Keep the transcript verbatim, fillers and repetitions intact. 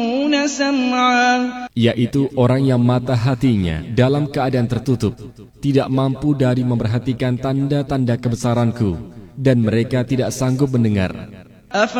yaitu orang yang mata hatinya dalam keadaan tertutup, tidak mampu dari memperhatikan tanda-tanda kebesaranku, dan mereka tidak sanggup mendengar.